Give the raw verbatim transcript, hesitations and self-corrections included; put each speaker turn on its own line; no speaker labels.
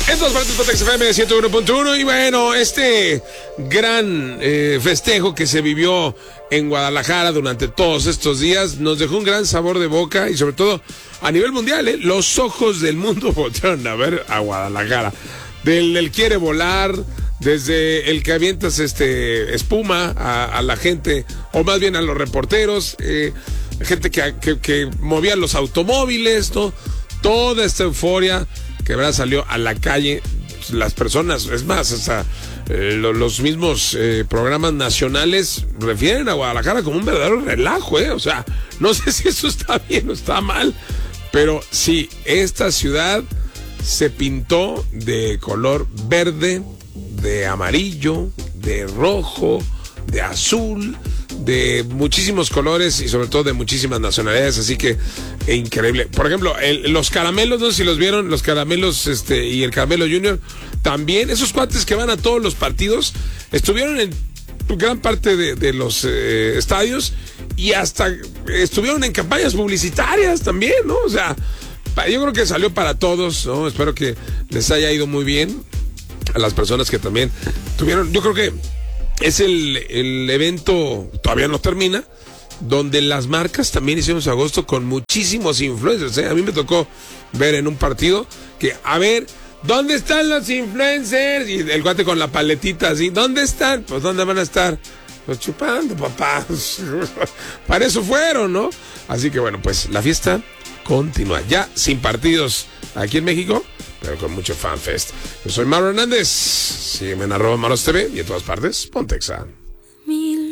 En todas partes, Pontex F M ciento uno punto uno. Y bueno, este gran eh, festejo que se vivió en Guadalajara durante todos estos días nos dejó un gran sabor de boca y sobre todo a nivel mundial, ¿eh? Los ojos del mundo voltearon a ver a Guadalajara. Del, del quiere volar, desde el que avientas este espuma a, a la gente, o más bien a los reporteros, eh, gente que, que, que movía los automóviles, ¿no? Toda esta euforia que verdad salió a la calle, las personas, es más, hasta eh, lo, los mismos eh, programas nacionales refieren a Guadalajara como un verdadero relajo, ¿eh? O sea, no sé si eso está bien o está mal, pero sí, esta ciudad se pintó de color verde, de amarillo, de rojo, de azul, de muchísimos colores y sobre todo de muchísimas nacionalidades, así que eh, increíble. Por ejemplo, el, los caramelos, no sé si los vieron, los caramelos este y el Caramelo Junior, también esos cuates que van a todos los partidos, estuvieron en gran parte de, de los eh, estadios y hasta estuvieron en campañas publicitarias también, ¿no? O sea, yo creo que salió para todos, ¿no? Espero que les haya ido muy bien a las personas que también tuvieron, yo creo que es el, el evento, todavía no termina, donde las marcas también hicieron su agosto con muchísimos influencers, ¿eh? A mí me tocó ver en un partido que, a ver, ¿dónde están los influencers? Y el guate con la paletita así, ¿dónde están? Pues, ¿dónde van a estar? Pues chupando, papá. Para eso fueron, ¿no? Así que bueno, pues la fiesta continúa. Ya sin partidos aquí en México, pero con mucho FanFest. Yo soy Mauro Hernández. Sígueme en arroba Maros T V y en todas partes, Pontexa.